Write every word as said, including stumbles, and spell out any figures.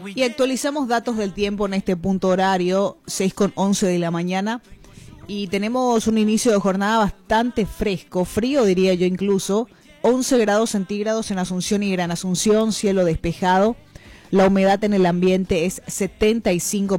Y actualizamos datos del tiempo en este punto horario, seis con once de la mañana. Y tenemos un inicio de jornada bastante fresco, frío diría yo incluso. once grados centígrados en Asunción y Gran Asunción, cielo despejado. La humedad en el ambiente es setenta y cinco